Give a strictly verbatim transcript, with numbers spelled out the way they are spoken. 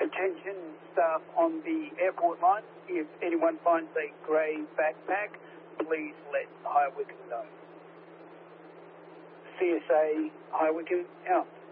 Attention staff on the airport line. If anyone finds a grey backpack, please let High Wycombe know. C S A High Wycombe out.